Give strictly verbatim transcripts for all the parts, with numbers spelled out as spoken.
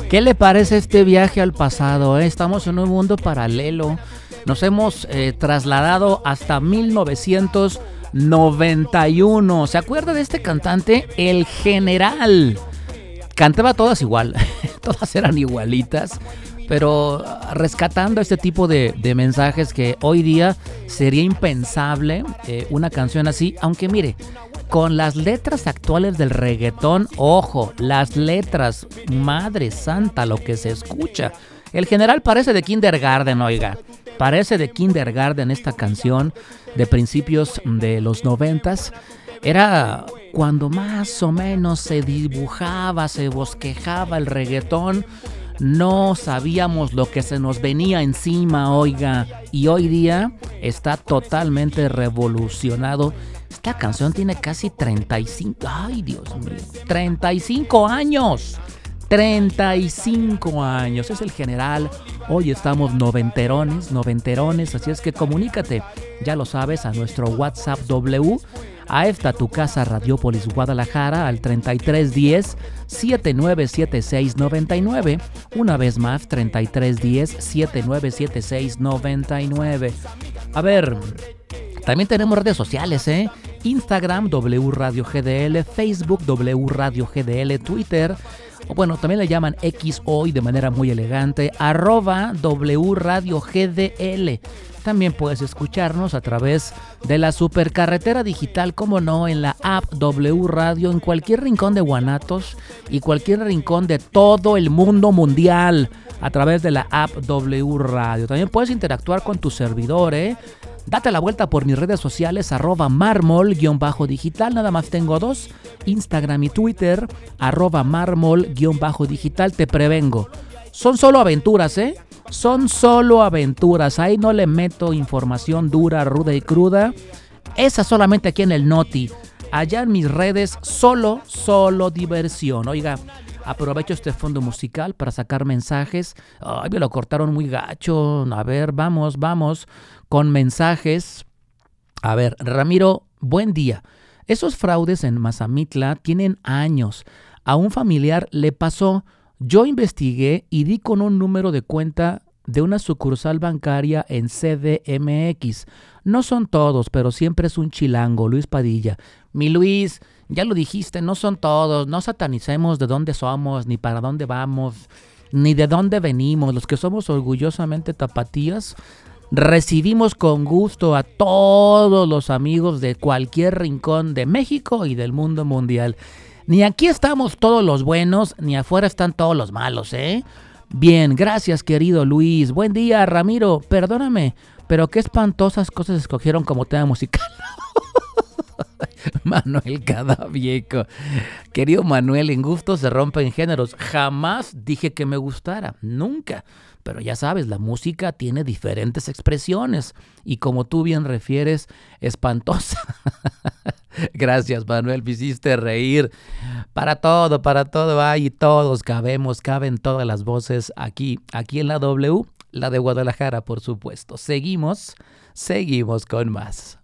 ¿Qué le parece este viaje al pasado? eh? Estamos en un mundo paralelo. Nos hemos eh, trasladado hasta mil novecientos noventa y uno. ¿Se acuerda de este cantante? El General. Cantaba todas igual, todas eran igualitas, pero rescatando este tipo de, de mensajes que hoy día sería impensable eh, una canción así, aunque mire, con las letras actuales del reggaetón, ojo, las letras, madre santa, lo que se escucha. El General parece de kindergarten, oiga, parece de kindergarten esta canción de principios de los noventas. Era cuando más o menos se dibujaba, se bosquejaba el reggaetón. No sabíamos lo que se nos venía encima, oiga. Y hoy día está totalmente revolucionado. Esta canción tiene casi treinta y cinco... ¡Ay, Dios mío! ¡treinta y cinco años! treinta y cinco años. Es el General. Hoy estamos noventerones, noventerones. Así es que comunícate, ya lo sabes, a nuestro WhatsApp W. A esta tu casa Radiopolis Guadalajara al treinta y tres diez setenta y nueve setenta y seis noventa y nueve. Una vez más, treinta y tres diez setenta y nueve setenta y seis noventa y nueve. A ver, también tenemos redes sociales, ¿eh? Instagram W Radio G D L, Facebook W Radio G D L, Twitter, o bueno, también le llaman X hoy de manera muy elegante, arroba W Radio G D L. También puedes escucharnos a través de la supercarretera digital, como no, en la app W Radio, en cualquier rincón de Guanatos y cualquier rincón de todo el mundo mundial, a través de la app W Radio. También puedes interactuar con tu servidor, ¿eh? Date la vuelta por mis redes sociales, arroba mármol-digital, nada más tengo dos, Instagram y Twitter, arroba mármol-digital, te prevengo. Son solo aventuras, ¿eh? Son solo aventuras, ahí no le meto información dura, ruda y cruda. Esa solamente aquí en el Noti. Allá en mis redes, solo, solo diversión. Oiga, aprovecho este fondo musical para sacar mensajes. Ay, me lo cortaron muy gacho. A ver, vamos, vamos con mensajes. A ver, Ramiro, buen día. Esos fraudes en Mazamitla tienen años. A un familiar le pasó. Yo investigué y di con un número de cuenta de una sucursal bancaria en C D M X. No son todos, pero siempre es un chilango, Luis Padilla. Mi Luis, ya lo dijiste, no son todos. No satanicemos de dónde somos, ni para dónde vamos, ni de dónde venimos. Los que somos orgullosamente tapatías, recibimos con gusto a todos los amigos de cualquier rincón de México y del mundo mundial. Ni aquí estamos todos los buenos, ni afuera están todos los malos, ¿eh? Bien, gracias, querido Luis. Buen día, Ramiro. Perdóname, pero qué espantosas cosas escogieron como tema musical. Manuel Cadavieco. Querido Manuel, en gusto se rompen géneros. Jamás dije que me gustara, nunca. Pero ya sabes, la música tiene diferentes expresiones y como tú bien refieres, espantosa. Gracias, Manuel, me hiciste reír. Para todo, para todo hay, todos cabemos, caben todas las voces aquí, aquí en la W, la de Guadalajara, por supuesto. Seguimos, seguimos con más.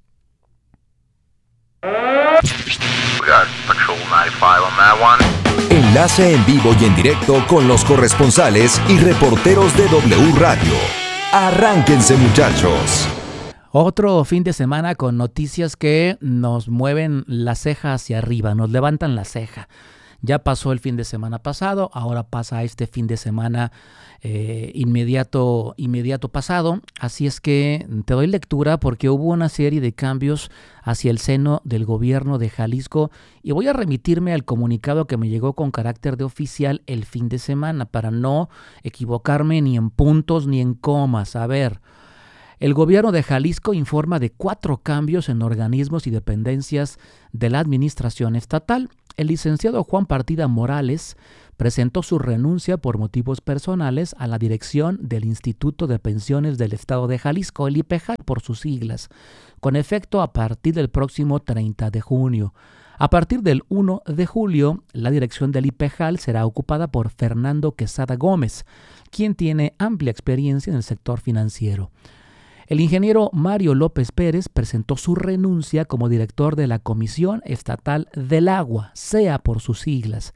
Enlace en vivo y en directo con los corresponsales y reporteros de W Radio. Arránquense, muchachos. Otro fin de semana con noticias que nos mueven la ceja hacia arriba, nos levantan la ceja. Ya pasó el fin de semana pasado, ahora pasa este fin de semana eh, inmediato, inmediato pasado. Así es que te doy lectura porque hubo una serie de cambios hacia el seno del gobierno de Jalisco y voy a remitirme al comunicado que me llegó con carácter de oficial el fin de semana para no equivocarme ni en puntos ni en comas. A ver, el gobierno de Jalisco informa de cuatro cambios en organismos y dependencias de la administración estatal. El licenciado Juan Partida Morales presentó su renuncia por motivos personales a la dirección del Instituto de Pensiones del Estado de Jalisco, el IPEJAL por sus siglas, con efecto a partir del próximo treinta de junio. A partir del primero de julio, la dirección del IPEJAL será ocupada por Fernando Quesada Gómez, quien tiene amplia experiencia en el sector financiero. El ingeniero Mario López Pérez presentó su renuncia como director de la Comisión Estatal del Agua, C E A por sus siglas,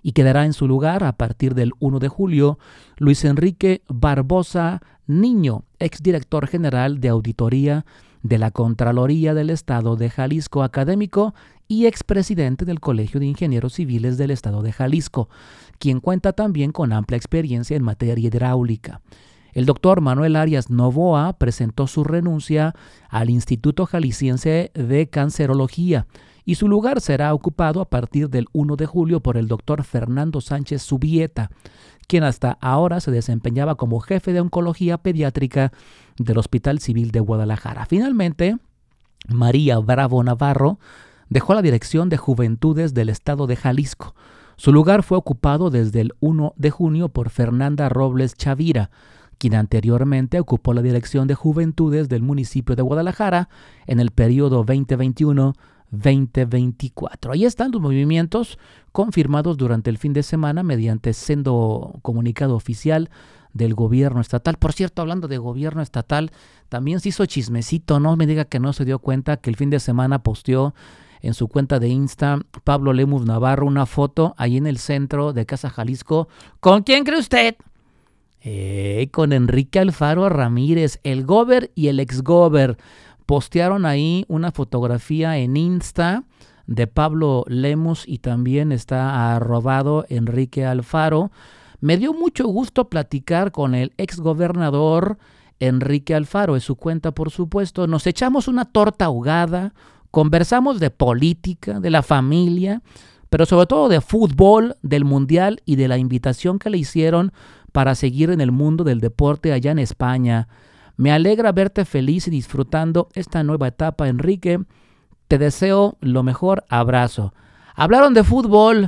y quedará en su lugar a partir del uno de julio Luis Enrique Barbosa Niño, exdirector general de Auditoría de la Contraloría del Estado de Jalisco, académico y expresidente del Colegio de Ingenieros Civiles del Estado de Jalisco, quien cuenta también con amplia experiencia en materia hidráulica. El doctor Manuel Arias Novoa presentó su renuncia al Instituto Jalisciense de Cancerología y su lugar será ocupado a partir del uno de julio por el doctor Fernando Sánchez Subieta, quien hasta ahora se desempeñaba como jefe de oncología pediátrica del Hospital Civil de Guadalajara. Finalmente, María Bravo Navarro dejó la dirección de Juventudes del Estado de Jalisco. Su lugar fue ocupado desde el uno de junio por Fernanda Robles Chavira, quien anteriormente ocupó la dirección de Juventudes del municipio de Guadalajara en el periodo veinte veintiuno veinte veinticuatro. Ahí están los movimientos confirmados durante el fin de semana mediante sendo comunicado oficial del gobierno estatal. Por cierto, hablando de gobierno estatal, también se hizo chismecito, no me diga que no se dio cuenta que el fin de semana posteó en su cuenta de Insta Pablo Lemus Navarro una foto ahí en el centro de Casa Jalisco. ¿Con quién cree usted? Eh, con Enrique Alfaro Ramírez, el gober y el exgober. Postearon ahí una fotografía en Insta de Pablo Lemus y también está arrobado Enrique Alfaro. Me dio mucho gusto platicar con el exgobernador Enrique Alfaro, es su cuenta por supuesto. Nos echamos una torta ahogada, conversamos de política, de la familia, pero sobre todo de fútbol, del mundial y de la invitación que le hicieron para seguir en el mundo del deporte allá en España. Me alegra verte feliz y disfrutando esta nueva etapa, Enrique. Te deseo lo mejor. Abrazo. Hablaron de fútbol.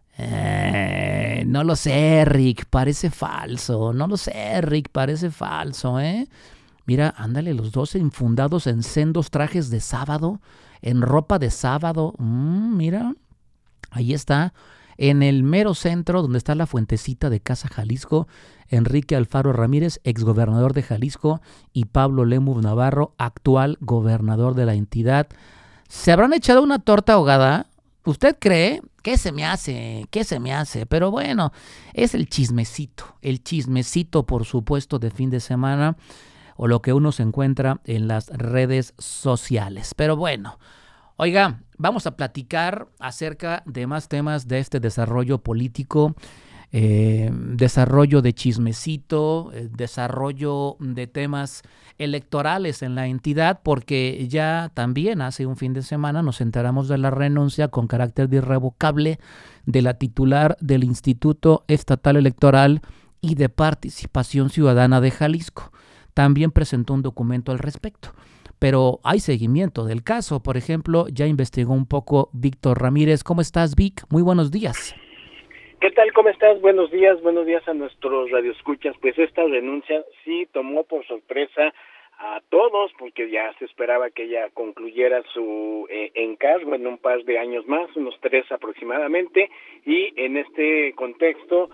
Eh, no lo sé, Rick. Parece falso. No lo sé, Rick. Parece falso, ¿eh? Mira, ándale, los dos infundados en sendos trajes de sábado, en ropa de sábado. Mm, mira, ahí está. En el mero centro, donde está la fuentecita de Casa Jalisco, Enrique Alfaro Ramírez, exgobernador de Jalisco, y Pablo Lemus Navarro, actual gobernador de la entidad. ¿Se habrán echado una torta ahogada? ¿Usted cree? ¿Qué se me hace? ¿Qué se me hace? Pero bueno, es el chismecito, el chismecito, por supuesto, de fin de semana, o lo que uno se encuentra en las redes sociales. Pero bueno, oiga, vamos a platicar acerca de más temas de este desarrollo político, eh, desarrollo de chismecito, eh, desarrollo de temas electorales en la entidad, porque ya también hace un fin de semana nos enteramos de la renuncia con carácter irrevocable de la titular del Instituto Estatal Electoral y de Participación Ciudadana de Jalisco. También presentó un documento al respecto. Pero hay seguimiento del caso. Por ejemplo, ya investigó un poco Víctor Ramírez. ¿Cómo estás, Vic? Muy buenos días. ¿Qué tal? ¿Cómo estás? Buenos días, buenos días a nuestros radioescuchas. Pues esta renuncia sí tomó por sorpresa a todos, porque ya se esperaba que ella concluyera su eh, encargo en un par de años más, unos tres aproximadamente, y en este contexto,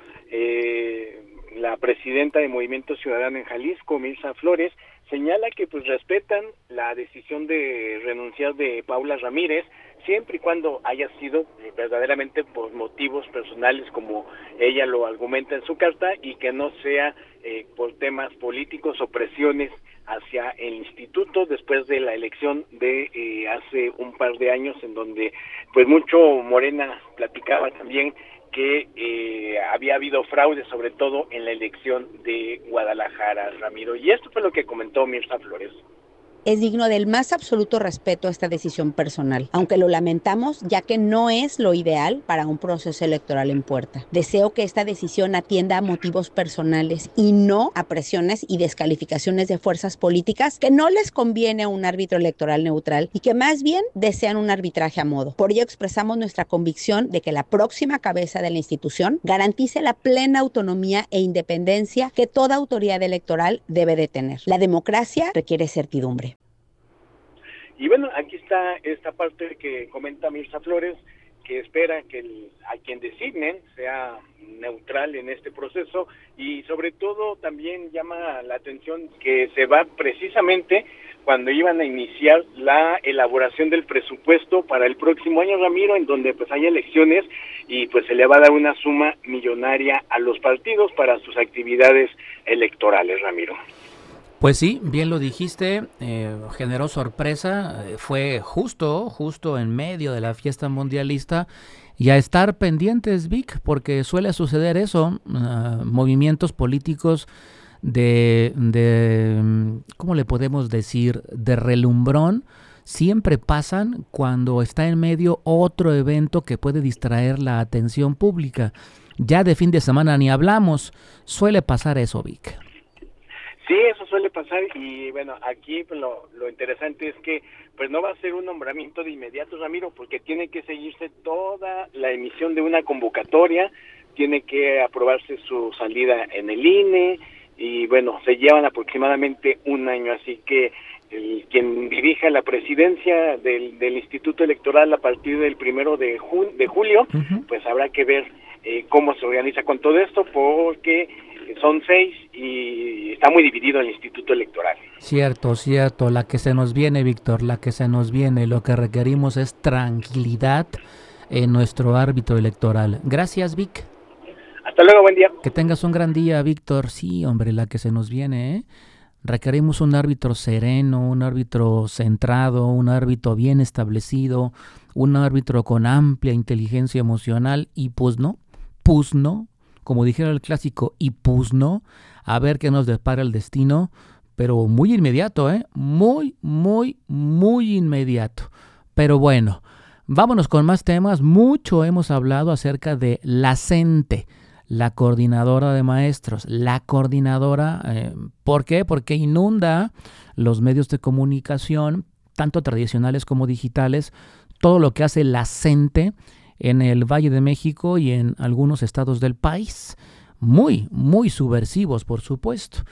eh, la presidenta de Movimiento Ciudadano en Jalisco, Mirza Flores, señala que pues respetan la decisión de renunciar de Paula Ramírez, siempre y cuando haya sido verdaderamente por motivos personales, como ella lo argumenta en su carta, y que no sea eh, por temas políticos o presiones hacia el instituto después de la elección de eh, hace un par de años, en donde pues mucho Morena platicaba también que eh, había habido fraude, sobre todo en la elección de Guadalajara, Ramiro. Y esto fue lo que comentó Mirza Flores. Es digno del más absoluto respeto a esta decisión personal, aunque lo lamentamos, ya que no es lo ideal para un proceso electoral en puerta. Deseo que esta decisión atienda a motivos personales y no a presiones y descalificaciones de fuerzas políticas que no les conviene a un árbitro electoral neutral y que más bien desean un arbitraje a modo. Por ello expresamos nuestra convicción de que la próxima cabeza de la institución garantice la plena autonomía e independencia que toda autoridad electoral debe de tener. La democracia requiere certidumbre. Y bueno, aquí está esta parte que comenta Mirza Flores, que espera que el, a quien designen sea neutral en este proceso, y sobre todo también llama la atención que se va precisamente cuando iban a iniciar la elaboración del presupuesto para el próximo año, Ramiro, en donde pues hay elecciones y pues se le va a dar una suma millonaria a los partidos para sus actividades electorales, Ramiro. Pues sí, bien lo dijiste, eh, generó sorpresa, eh, fue justo, justo en medio de la fiesta mundialista, y a estar pendientes, Vic, porque suele suceder eso, uh, movimientos políticos de, de, ¿cómo le podemos decir?, de relumbrón, siempre pasan cuando está en medio otro evento que puede distraer la atención pública. Ya de fin de semana ni hablamos, suele pasar eso, Vic. Sí, eso suele pasar, y bueno, aquí pues, lo, lo interesante es que pues no va a ser un nombramiento de inmediato, Ramiro, porque tiene que seguirse toda la emisión de una convocatoria, tiene que aprobarse su salida en el I N E, y bueno, se llevan aproximadamente un año, así que el, quien dirija la presidencia del, del Instituto Electoral a partir del primero de, jun, de julio, uh-huh. pues habrá que ver eh, cómo se organiza con todo esto, porque son seis y está muy dividido el Instituto Electoral. Cierto, cierto, la que se nos viene, Víctor, la que se nos viene, lo que requerimos es tranquilidad en nuestro árbitro electoral. Gracias, Vic. Hasta luego, buen día. Que tengas un gran día, Víctor. Sí, hombre, la que se nos viene, ¿eh? Requerimos un árbitro sereno, un árbitro centrado, un árbitro bien establecido, un árbitro con amplia inteligencia emocional, y pues no, pues no. Como dijera el clásico, y pues no, a ver qué nos depara el destino, pero muy inmediato, ¿eh? Muy, muy, muy inmediato. Pero bueno, vámonos con más temas. Mucho hemos hablado acerca de la CENTE, la coordinadora de maestros, la coordinadora, eh, ¿por qué? Porque inunda los medios de comunicación, tanto tradicionales como digitales, todo lo que hace la CENTE en el Valle de México y en algunos estados del país, muy, muy subversivos, por supuesto.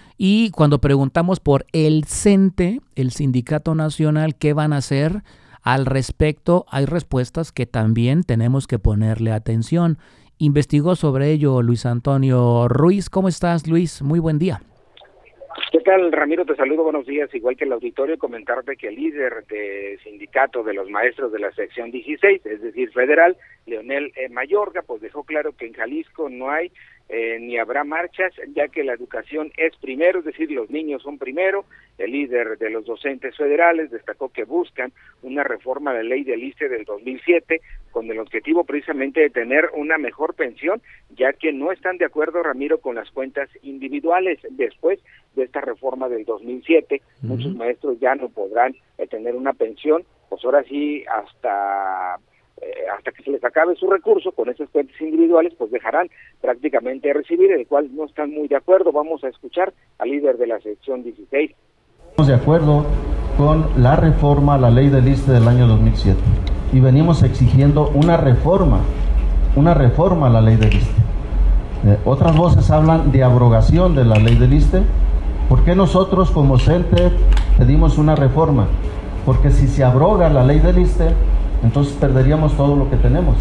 Y cuando preguntamos por el CENTE, el Sindicato Nacional, ¿qué van a hacer al respecto? Hay respuestas que también tenemos que ponerle atención. Investigó sobre ello Luis Antonio Ruiz. ¿Cómo estás, Luis? Muy buen día. ¿Qué tal, Ramiro? Te saludo, buenos días. Igual que el auditorio, comentarte que el líder del sindicato de los maestros de la sección dieciséis, es decir, federal, Leonel eh, Mayorga, pues dejó claro que en Jalisco no hay eh, ni habrá marchas, ya que la educación es primero, es decir, los niños son primero. El líder de los docentes federales destacó que buscan una reforma a la ley del I S S S E del dos mil siete con el objetivo precisamente de tener una mejor pensión, ya que no están de acuerdo, Ramiro, con las cuentas individuales. Después de esta reforma del dos mil siete, uh-huh. muchos maestros ya no podrán eh, tener una pensión, pues ahora sí, hasta eh, hasta que se les acabe su recurso con esas cuentas individuales, pues dejarán prácticamente de recibir, el cual no están muy de acuerdo. Vamos a escuchar al líder de la sección dieciséis. Estamos de acuerdo con la reforma a la ley del I S S S E del año dos mil siete y venimos exigiendo una reforma, una reforma a la ley del I S S S E. Eh, otras voces hablan de abrogación de la ley del I S S S E. ¿Por qué nosotros como CENTE pedimos una reforma? Porque si se abroga la ley del I S S S E, entonces perderíamos todo lo que tenemos.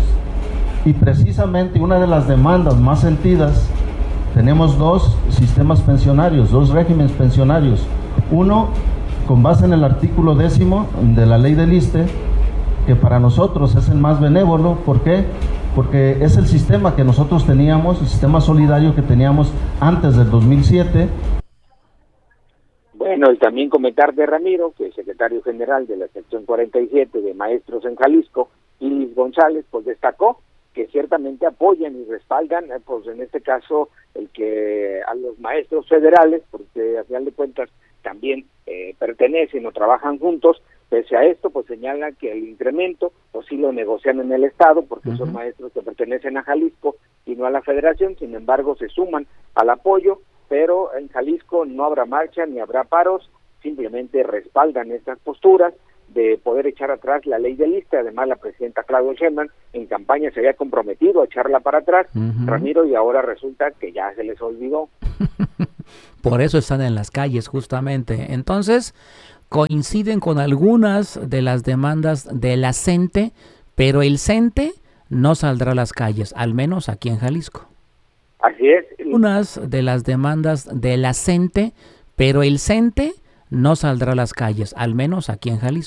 Y precisamente una de las demandas más sentidas, tenemos dos sistemas pensionarios, dos regímenes pensionarios. Uno, con base en el artículo décimo de la ley del I S S S E, que para nosotros es el más benévolo. ¿Por qué? Porque es el sistema que nosotros teníamos, el sistema solidario que teníamos antes del dos mil siete. Bueno, y también comentar de Ramiro, que el secretario general de la sección cuarenta y siete de maestros en Jalisco, Iris González, pues destacó que ciertamente apoyan y respaldan, pues en este caso, el que a los maestros federales, porque a final de cuentas también eh, pertenecen o trabajan juntos. Pese a esto, pues señalan que el incremento, pues sí lo negocian en el Estado, porque uh-huh. son maestros que pertenecen a Jalisco y no a la Federación. Sin embargo, se suman al apoyo, pero en Jalisco no habrá marcha ni habrá paros, simplemente respaldan estas posturas de poder echar atrás la ley del I S S S E. Además, la presidenta Claudia Sheinbaum en campaña se había comprometido a echarla para atrás, uh-huh. Ramiro, y ahora resulta que ya se les olvidó. Por eso están en las calles, justamente. Entonces, coinciden con algunas de las demandas de la CENTE, pero el CENTE no saldrá a las calles, al menos aquí en Jalisco. Así es. Unas de las demandas de la CENTE, pero el CENTE no saldrá a las calles, al menos aquí en Jalisco.